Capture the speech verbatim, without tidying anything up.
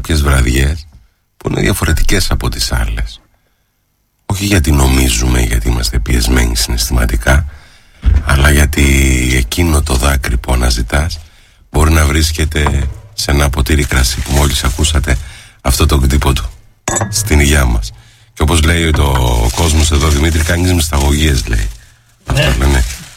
κάποιες βραδιές που είναι διαφορετικές από τις άλλες. Όχι γιατί νομίζουμε, γιατί είμαστε πιεσμένοι συναισθηματικά, αλλά γιατί εκείνο το δάκρυ που αναζητάς μπορεί να βρίσκεται σε ένα ποτήρι κρασί που μόλις ακούσατε αυτό το κτύπο του στην υγειά μας. Και όπως λέει το κόσμος εδώ, Δημήτρη, κάνεις μυσταγωγίες, λέει. Αυτό Ναι. λένε.